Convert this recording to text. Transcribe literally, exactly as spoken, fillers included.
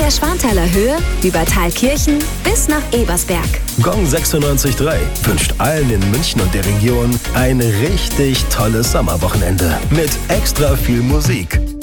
der Schwanthaler Höhe über Thalkirchen bis nach Ebersberg. Gong sechsundneunzig Komma drei wünscht allen in München und der Region ein richtig tolles Sommerwochenende mit extra viel Musik.